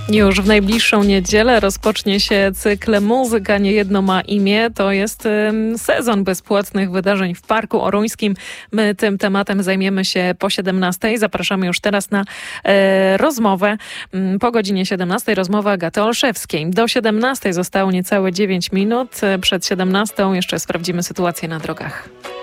Już w najbliższą niedzielę rozpocznie się cykl Muzyka Niejedno ma imię. To jest sezon bezpłatnych wydarzeń w Parku Oruńskim. My tym tematem zajmiemy się po 17:00. Zapraszamy już teraz na rozmowę. Po godzinie 17:00 rozmowa Agaty Olszewskiej. Do 17:00 zostało niecałe 9 minut. Przed 17:00 jeszcze sprawdzimy sytuację na drogach.